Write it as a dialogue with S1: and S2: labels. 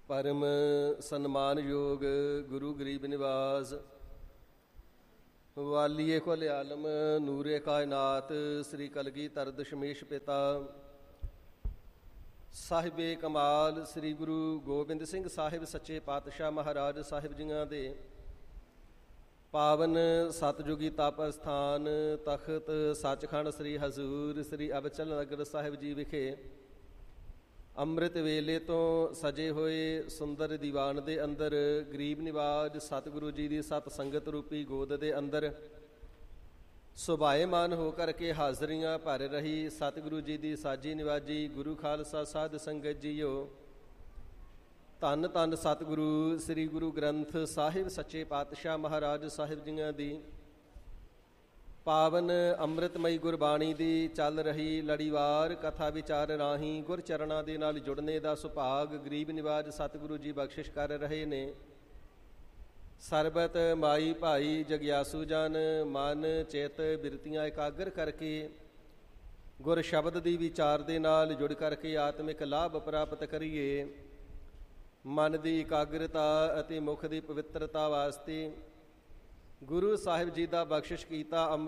S1: ਪਰਮ ਸਨਮਾਨਯੋਗ ਗੁਰੂ ਗਰੀਬ ਨਿਵਾਸ ਵਾਲੀਏ ਕੁਲ ਆਲਮ ਨੂਰੇ ਕਾਇਨਾਤ ਸ੍ਰੀ ਕਲਗੀਧਰ ਦਸ਼ਮੇਸ਼ ਪਿਤਾ ਸਾਹਿਬੇ ਕਮਾਲ ਸ੍ਰੀ ਗੁਰੂ ਗੋਬਿੰਦ ਸਿੰਘ ਸਾਹਿਬ ਸੱਚੇ ਪਾਤਸ਼ਾਹ ਮਹਾਰਾਜ ਸਾਹਿਬ ਜੀਆਂ ਦੇ ਪਾਵਨ ਸਤਜੁਗੀ ਤਪ ਅਸਥਾਨ ਤਖਤ ਸੱਚਖੰਡ ਸ੍ਰੀ ਹਜ਼ੂਰ ਸ੍ਰੀ ਅਬਚਲ ਨਗਰ ਸਾਹਿਬ ਜੀ ਵਿਖੇ ਅੰਮ੍ਰਿਤ ਵੇਲੇ ਤੋਂ ਸਜੇ ਹੋਏ ਸੁੰਦਰ ਦੀਵਾਨ ਦੇ ਅੰਦਰ ਗਰੀਬ ਨਿਵਾਜ ਸਤਿਗੁਰੂ ਜੀ ਦੀ ਸਤ ਸੰਗਤ ਰੂਪੀ ਗੋਦ ਦੇ ਅੰਦਰ ਸੁਭਾਏਮਾਨ ਹੋ ਕਰਕੇ ਹਾਜ਼ਰੀਆਂ ਭਰ ਰਹੀ ਸਤਿਗੁਰੂ ਜੀ ਦੀ ਸਾਜੀ ਨਿਵਾਜੀ ਗੁਰੂ ਖਾਲਸਾ ਸਾਧ ਸੰਗਤ ਜੀਓ, ਧੰਨ ਧੰਨ ਸਤਿਗੁਰੂ ਸ੍ਰੀ ਗੁਰੂ ਗ੍ਰੰਥ ਸਾਹਿਬ ਸੱਚੇ ਪਾਤਸ਼ਾਹ ਮਹਾਰਾਜ ਸਾਹਿਬ ਜੀਆਂ ਦੀ ਪਾਵਨ ਅੰਮ੍ਰਿਤਮਈ ਗੁਰਬਾਣੀ ਦੀ ਚੱਲ ਰਹੀ ਲੜੀਵਾਰ ਕਥਾ ਵਿਚਾਰ ਰਾਹੀਂ ਗੁਰ ਚਰਨਾਂ ਦੇ ਨਾਲ ਜੁੜਨੇ ਦਾ ਸੁਭਾਗ ਗਰੀਬ ਨਿਵਾਜ ਸਤਿਗੁਰੂ ਜੀ ਬਖਸ਼ਿਸ਼ ਕਰ ਰਹੇ ਨੇ। ਸਰਬਤ ਮਾਈ ਭਾਈ ਜਗਿਆਸੂ ਜਨ ਮਨ ਚਿੱਤ ਬਿਰਤੀਆਂ ਇਕਾਗਰ ਕਰਕੇ ਗੁਰ ਸ਼ਬਦ ਦੀ ਵਿਚਾਰ ਦੇ ਨਾਲ ਜੁੜ ਕਰਕੇ ਆਤਮਿਕ ਲਾਭ ਪ੍ਰਾਪਤ ਕਰੀਏ। ਮਨ ਦੀ ਇਕਾਗਰਤਾ ਅਤੇ ਮੁਖ ਦੀ ਪਵਿੱਤਰਤਾ ਵਾਸਤੇ ਗੁਰੂ ਸਾਹਿਬ ਜੀ ਦਾ ਬਖਸ਼ਿਸ਼ ਕੀਤਾ